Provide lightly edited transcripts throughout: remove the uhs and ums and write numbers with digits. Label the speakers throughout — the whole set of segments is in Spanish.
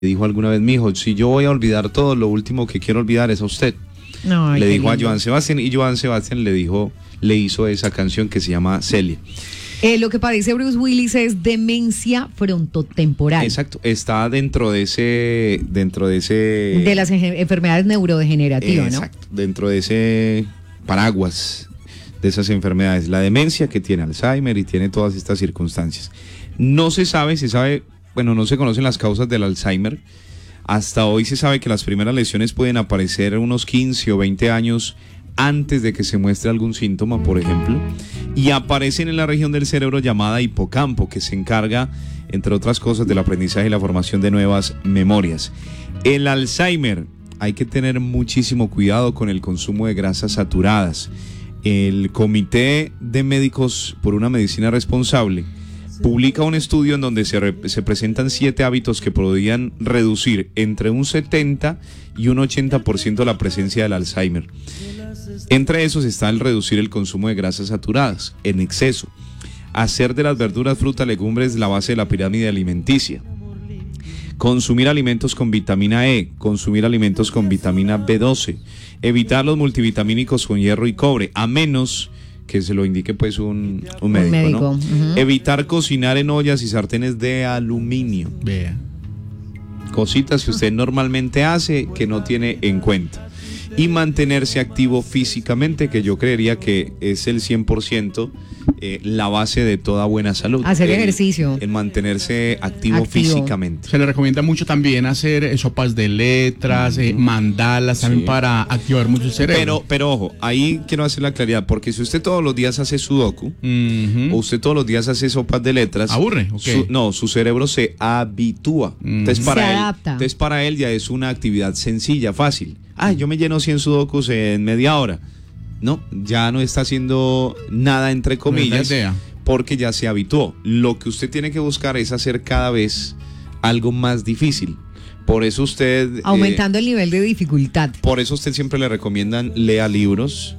Speaker 1: dijo alguna vez: mi hijo, si yo voy a olvidar todo, lo último que quiero olvidar es a usted.
Speaker 2: No,
Speaker 1: le dijo a Joan Sebastián, y Joan Sebastián le hizo esa canción que se llama Celia.
Speaker 2: Lo que padece Bruce Willis es demencia frontotemporal.
Speaker 1: Exacto, está dentro de ese
Speaker 2: de las enfermedades neurodegenerativas,
Speaker 1: exacto, ¿no? Dentro de ese paraguas de esas enfermedades, la demencia, que tiene Alzheimer y tiene todas estas circunstancias. No se sabe, no se conocen las causas del Alzheimer. Hasta hoy se sabe que las primeras lesiones pueden aparecer unos 15 o 20 años antes de que se muestre algún síntoma, por ejemplo, y aparecen en la región del cerebro llamada hipocampo, que se encarga, entre otras cosas, del aprendizaje y la formación de nuevas memorias. El Alzheimer, hay que tener muchísimo cuidado con el consumo de grasas saturadas. El Comité de Médicos por una Medicina Responsable publica un estudio en donde se presentan 7 hábitos que podrían reducir entre un 70 y un 80% la presencia del Alzheimer. Entre esos está el reducir el consumo de grasas saturadas en exceso, hacer de las verduras, frutas, legumbres la base de la pirámide alimenticia, consumir alimentos con vitamina E, consumir alimentos con vitamina B12, evitar los multivitamínicos con hierro y cobre, a menos que se lo indique pues un médico, ¿no? Uh-huh. Evitar cocinar en ollas y sartenes de aluminio.
Speaker 3: Vea.
Speaker 1: Cositas que usted normalmente hace que no tiene en cuenta. Y mantenerse activo físicamente, que yo creería que es el 100% la base de toda buena salud.
Speaker 2: Hacer ejercicio.
Speaker 1: El mantenerse activo físicamente.
Speaker 3: Se le recomienda mucho también hacer sopas de letras, mandalas, también para activar mucho el cerebro.
Speaker 1: Pero ojo, ahí quiero hacer la claridad, porque si usted todos los días hace sudoku, o usted todos los días hace sopas de letras,
Speaker 3: ¿aburre? Okay.
Speaker 1: Su cerebro se habitúa. Entonces para él ya es una actividad sencilla, fácil. Yo me lleno 100 sudokus en media hora. No, ya no está haciendo nada entre comillas, porque ya se habituó. Lo que usted tiene que buscar es hacer cada vez algo más difícil. Por eso usted...
Speaker 2: aumentando el nivel de dificultad.
Speaker 1: Por eso usted siempre le recomiendan lea libros,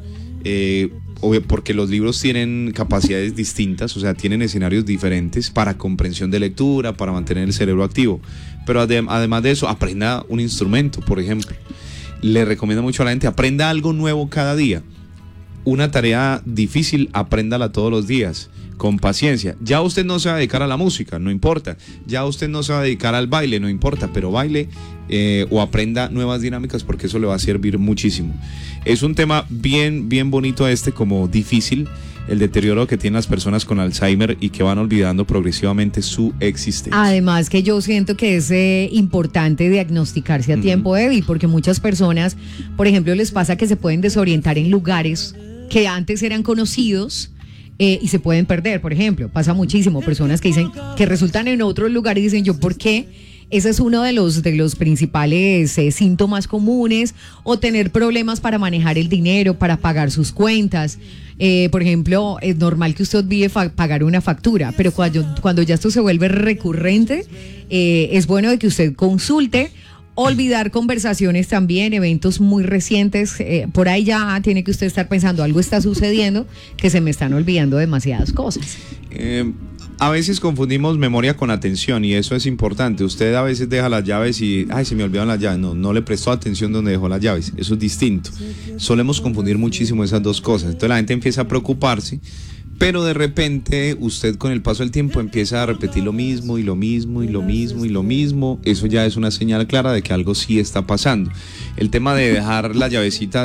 Speaker 1: porque los libros tienen capacidades distintas, o sea, tienen escenarios diferentes para comprensión de lectura, para mantener el cerebro activo. Pero además de eso, aprenda un instrumento, por ejemplo. Le recomiendo mucho a la gente, aprenda algo nuevo cada día. Una tarea difícil, apréndala todos los días, con paciencia. Ya usted no se va a dedicar a la música, no importa. Ya usted no se va a dedicar al baile, no importa, pero baile o aprenda nuevas dinámicas, porque eso le va a servir muchísimo. Es un tema bien, bien bonito como difícil, el deterioro que tienen las personas con Alzheimer y que van olvidando progresivamente su existencia.
Speaker 2: Además que yo siento que es importante diagnosticarse a tiempo, Eddie, porque muchas personas, por ejemplo, les pasa que se pueden desorientar en lugares que antes eran conocidos y se pueden perder. Por ejemplo, pasa muchísimo, personas que dicen que resultan en otro lugar y dicen, ¿yo por qué? Ese es uno de los principales síntomas comunes, o tener problemas para manejar el dinero, para pagar sus cuentas. Por ejemplo, es normal que usted olvide pagar una factura, pero cuando ya esto se vuelve recurrente, es bueno de que usted consulte. Olvidar conversaciones también, eventos muy recientes, por ahí ya tiene que usted estar pensando, algo está sucediendo, que se me están olvidando demasiadas cosas.
Speaker 1: A veces confundimos memoria con atención, y eso es importante. Usted a veces deja las llaves y, se me olvidaron las llaves. No le prestó atención donde dejó las llaves. Eso es distinto. Solemos confundir muchísimo esas dos cosas. Entonces la gente empieza a preocuparse, pero de repente usted con el paso del tiempo empieza a repetir lo mismo y lo mismo y lo mismo y lo mismo. Eso ya es una señal clara de que algo sí está pasando. El tema de dejar la llavecita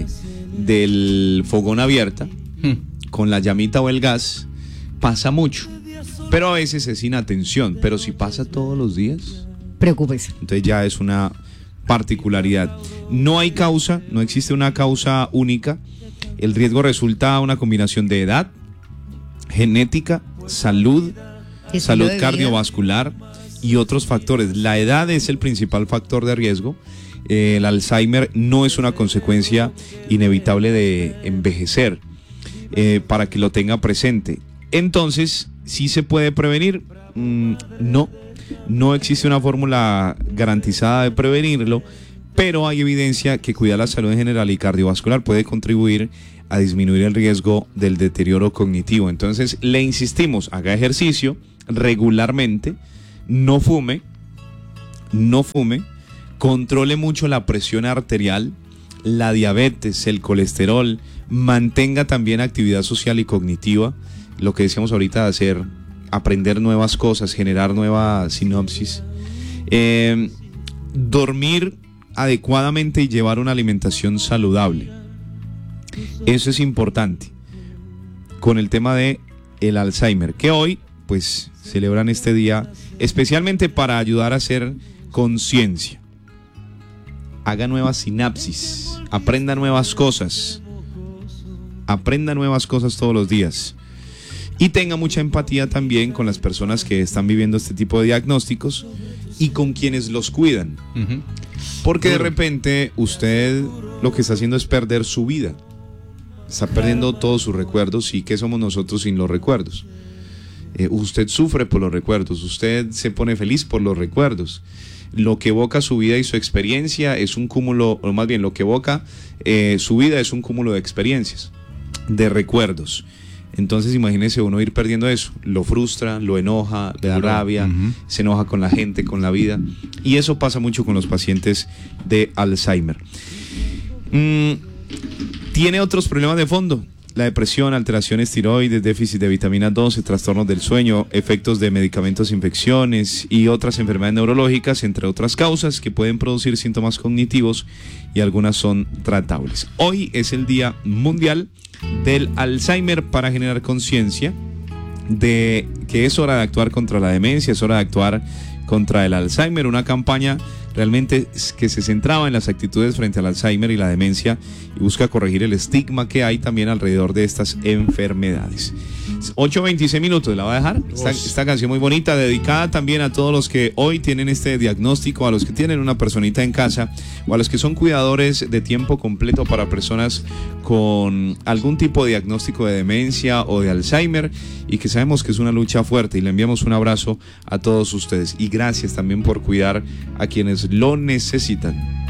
Speaker 1: del fogón abierta con la llamita o el gas pasa mucho, pero a veces es inatención. Pero si pasa todos los días,
Speaker 2: preocúpese.
Speaker 1: Entonces ya es una particularidad. No existe una causa única. El riesgo resulta una combinación de edad, genética, salud cardiovascular y otros factores. La edad es el principal factor de riesgo. El Alzheimer no es una consecuencia inevitable de envejecer, para que lo tenga presente. Entonces, ¿sí se puede prevenir? No existe una fórmula garantizada de prevenirlo, pero hay evidencia que cuidar la salud en general y cardiovascular puede contribuir a disminuir el riesgo del deterioro cognitivo. Entonces le insistimos, haga ejercicio regularmente, no fume, no fume, controle mucho la presión arterial, la diabetes, el colesterol, mantenga también actividad social y cognitiva, lo que decíamos ahorita de hacer, aprender nuevas cosas, generar nueva sinapsis, dormir adecuadamente y llevar una alimentación saludable. Eso es importante con el tema de el Alzheimer, que hoy pues celebran este día especialmente para ayudar a hacer conciencia. Haga nuevas sinapsis, aprenda nuevas cosas todos los días y tenga mucha empatía también con las personas que están viviendo este tipo de diagnósticos y con quienes los cuidan. Porque de repente usted lo que está haciendo es perder su vida, está perdiendo todos sus recuerdos. ¿Y qué somos nosotros sin los recuerdos? Usted sufre por los recuerdos, usted se pone feliz por los recuerdos. Lo que evoca su vida y su experiencia es un cúmulo, o más bien lo que evoca su vida es un cúmulo de experiencias, de recuerdos. Entonces imagínese uno ir perdiendo eso, lo frustra, lo enoja, le da rabia, se enoja con la gente, con la vida, y eso pasa mucho con los pacientes de Alzheimer. Tiene otros problemas de fondo: la depresión, alteraciones tiroides, déficit de vitamina 12, trastornos del sueño, efectos de medicamentos, infecciones y otras enfermedades neurológicas, entre otras causas que pueden producir síntomas cognitivos, y algunas son tratables. Hoy es el Día Mundial del Alzheimer, para generar conciencia de que es hora de actuar contra la demencia, es hora de actuar contra el Alzheimer, una campaña realmente que se centraba en las actitudes frente al Alzheimer y la demencia y busca corregir el estigma que hay también alrededor de estas enfermedades. 8:26 minutos, la va a dejar esta canción muy bonita, dedicada también a todos los que hoy tienen este diagnóstico, a los que tienen una personita en casa o a los que son cuidadores de tiempo completo para personas con algún tipo de diagnóstico de demencia o de Alzheimer, y que sabemos que es una lucha fuerte, y le enviamos un abrazo a todos ustedes y gracias también por cuidar a quienes lo necesitan.